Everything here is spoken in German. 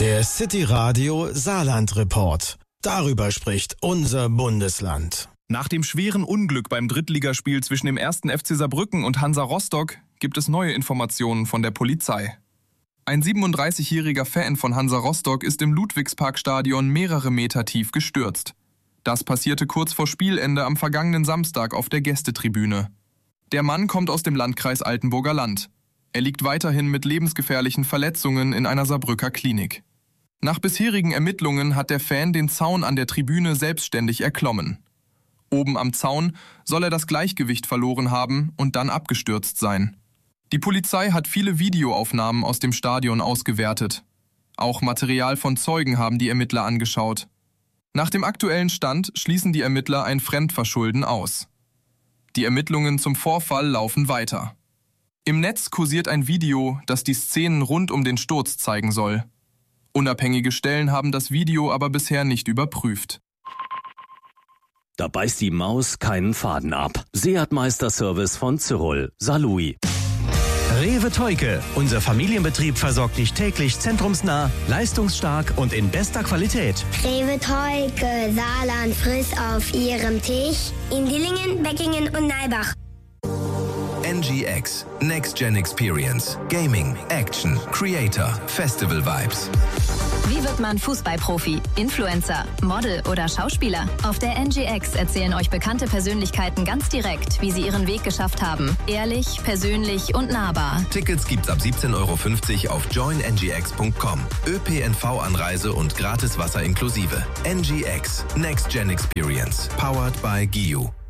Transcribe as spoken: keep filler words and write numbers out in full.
Der City Radio Saarland Report. Darüber spricht unser Bundesland. Nach dem schweren Unglück beim Drittligaspiel zwischen dem ersten F C Saarbrücken und Hansa Rostock gibt es neue Informationen von der Polizei. Ein siebenunddreißigjähriger Fan von Hansa Rostock ist im Ludwigsparkstadion mehrere Meter tief gestürzt. Das passierte kurz vor Spielende am vergangenen Samstag auf der Gästetribüne. Der Mann kommt aus dem Landkreis Altenburger Land. Er liegt weiterhin mit lebensgefährlichen Verletzungen in einer Saarbrücker Klinik. Nach bisherigen Ermittlungen hat der Fan den Zaun an der Tribüne selbstständig erklommen. Oben am Zaun soll er das Gleichgewicht verloren haben und dann abgestürzt sein. Die Polizei hat viele Videoaufnahmen aus dem Stadion ausgewertet. Auch Material von Zeugen haben die Ermittler angeschaut. Nach dem aktuellen Stand schließen die Ermittler ein Fremdverschulden aus. Die Ermittlungen zum Vorfall laufen weiter. Im Netz kursiert ein Video, das die Szenen rund um den Sturz zeigen soll. Unabhängige Stellen haben das Video aber bisher nicht überprüft. Da beißt die Maus keinen Faden ab. Seat Meisterservice von Zyrol, Saarlouis. Rewe Theuke. Unser Familienbetrieb versorgt dich täglich zentrumsnah, leistungsstark und in bester Qualität. Rewe Theuke, Saarland, friss auf ihrem Tisch in Dillingen, Beckingen und Neibach. N G X, Next Gen Experience, Gaming, Action, Creator, Festival Vibes. Wie wird man Fußballprofi, Influencer, Model oder Schauspieler? Auf der N G X erzählen euch bekannte Persönlichkeiten ganz direkt, wie sie ihren Weg geschafft haben. Ehrlich, persönlich und nahbar. Tickets gibt's ab siebzehn Euro fünfzig auf join n g x punkt com. Ö P N V-Anreise und gratis Wasser inklusive. N G X, Next Gen Experience, powered by G I U.